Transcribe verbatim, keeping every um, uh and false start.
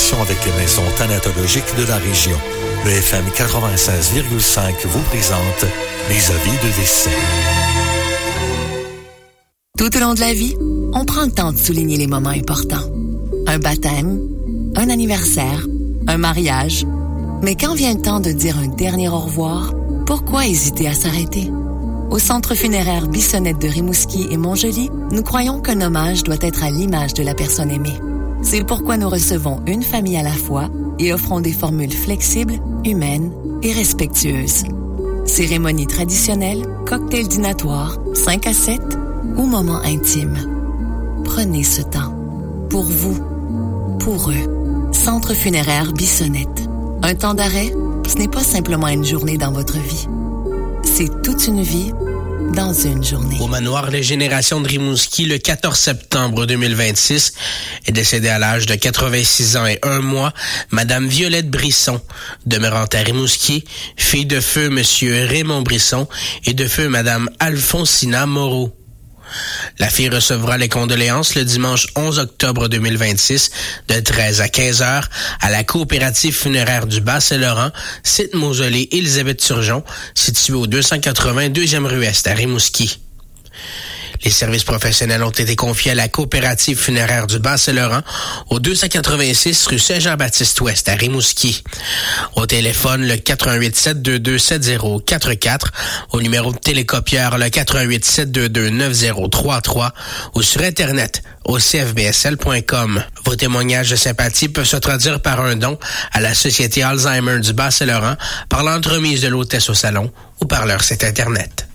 collaboration avec les maisons thanatologiques de la région. Le F M quatre-vingt-seize virgule cinq vous présente les avis de décès. Tout au long de la vie, on prend le temps de souligner les moments importants. Un baptême, un anniversaire, un mariage. Mais quand vient le temps de dire un dernier au revoir, pourquoi hésiter à s'arrêter? Au Centre funéraire Bissonnette de Rimouski et Montjoly, nous croyons qu'un hommage doit être à l'image de la personne aimée. C'est pourquoi nous recevons une famille à la fois et offrons des formules flexibles, humaines et respectueuses. Cérémonie traditionnelle, cocktail dînatoire, cinq à sept ou moment intime. Prenez ce temps. Pour vous. Pour eux. Centre funéraire Bissonnette. Un temps d'arrêt, ce n'est pas simplement une journée dans votre vie. C'est toute une vie dans une journée. Au manoir Les Générations de Rimouski, le quatorze septembre deux mille vingt-six, est décédée à l'âge de quatre-vingt-six ans et un mois, Madame Violette Brisson, demeurant à Rimouski, fille de feu Monsieur Raymond Brisson et de feu Madame Alfonsina Moreau. La fille recevra les condoléances le dimanche onze octobre deux mille vingt-six de treize à quinze heures à la coopérative funéraire du Bas-Saint-Laurent, site mausolée Élisabeth-Turgeon, situé au deux cent quatre-vingts deuxième rue Est à Rimouski. Les services professionnels ont été confiés à la coopérative funéraire du Bas-Saint-Laurent au deux cent quatre-vingt-six rue Saint-Jean-Baptiste-Ouest à Rimouski. Au téléphone, le quatre un huit sept deux deux sept zéro quatre quatre, au numéro de télécopieur, le quatre un huit sept deux deux neuf zéro trois trois ou sur Internet au c f b s l point com. Vos témoignages de sympathie peuvent se traduire par un don à la Société Alzheimer du Bas-Saint-Laurent par l'entremise de l'hôtesse au salon ou par leur site Internet.